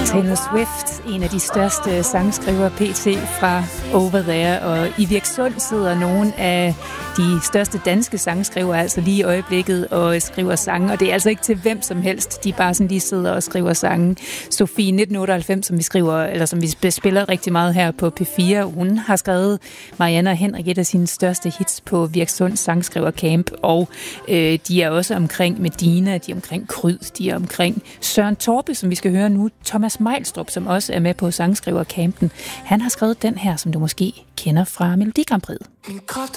Taylor Swift, en af de største sangskrivere pt. Fra Over There, og i Virksund sidder nogle af de største danske sangskrivere altså lige i øjeblikket og skriver sange, og det er altså ikke til hvem som helst, de bare sådan lige sidder og skriver sange. Sofie 1998, som vi spiller rigtig meget her på P4, hun har skrevet Marianne og Henrik, et af sine største hits på Virksund Sangskrivercamp, og de er også omkring Medina, de er omkring Kryd, de er omkring Søren Torpe, som vi skal høre nu, Thomas Meilstrup, som også er med på Sangskrivercampen. Han har skrevet den her, som du måske kender fra Melodi Grand Prix. Min krop